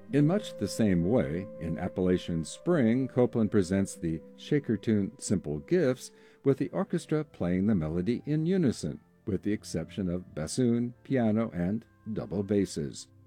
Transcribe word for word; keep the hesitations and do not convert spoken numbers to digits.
In much the same way, in Appalachian Spring, Copland presents the Shaker tune Simple Gifts with the orchestra playing the melody in unison, with the exception of bassoon, piano, and double basses.